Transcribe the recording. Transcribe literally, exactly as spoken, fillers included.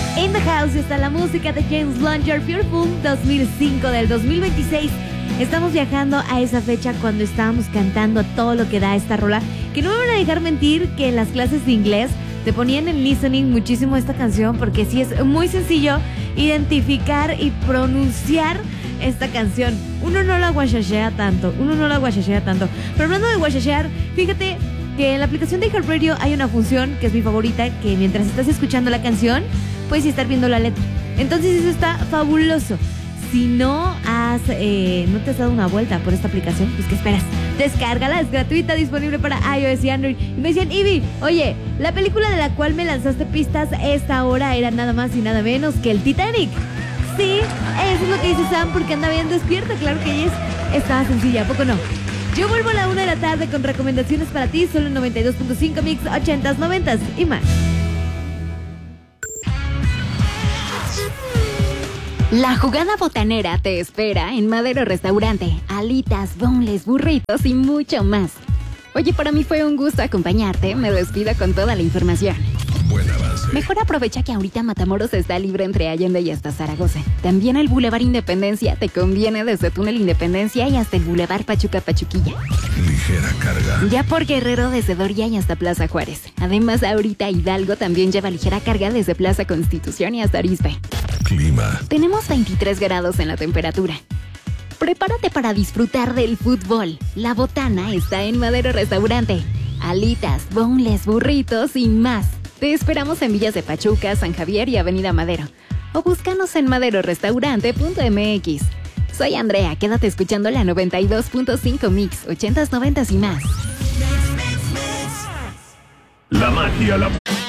In the House está la música de James Blunt, You're Beautiful, dos mil cinco del dos mil veintiséis. Estamos viajando a esa fecha cuando estábamos cantando todo lo que da esta rola, que no me van a dejar mentir que en las clases de inglés te ponían en listening muchísimo esta canción, porque sí es muy sencillo identificar y pronunciar esta canción. Uno no la guachachea tanto, uno no la guachachea tanto. Pero hablando de guachachear, fíjate que en la aplicación de iHeartRadio hay una función que es mi favorita, que mientras estás escuchando la canción, puedes estar viendo la letra. Entonces eso está fabuloso. Si no has, eh, no te has dado una vuelta por esta aplicación, pues ¿qué esperas? Descárgala, es gratuita, disponible para iOS y Android. Y me decían, Ivy, oye, la película de la cual me lanzaste pistas esta hora era nada más y nada menos que el Titanic. Sí, eso es lo que dice Sam porque anda bien despierta, claro que ella es, estaba sencilla, ¿a poco no? Yo vuelvo a la una de la tarde con recomendaciones para ti, solo en noventa y dos punto cinco Mix, ochentas, noventas y más. La jugada botanera te espera en Madero Restaurante. Alitas, boneless, burritos y mucho más. Oye, para mí fue un gusto acompañarte. Me despido con toda la información. Buen avance. Mejor aprovecha que ahorita Matamoros está libre entre Allende y hasta Zaragoza. También el Boulevard Independencia te conviene desde Túnel Independencia y hasta el Boulevard Pachuca Pachuquilla. Ligera carga. Ya por Guerrero desde Doria y hasta Plaza Juárez. Además, ahorita Hidalgo también lleva ligera carga desde Plaza Constitución y hasta Arizpe. Clima. Tenemos veintitrés grados en la temperatura. Prepárate para disfrutar del fútbol. La botana está en Madero Restaurante. Alitas, boneless, burritos y más. Te esperamos en Villas de Pachuca, San Javier y Avenida Madero. O búscanos en madero restaurante punto m x. Soy Andrea, quédate escuchando la noventa y dos punto cinco Mix, ochentas, noventas y más. La magia, la...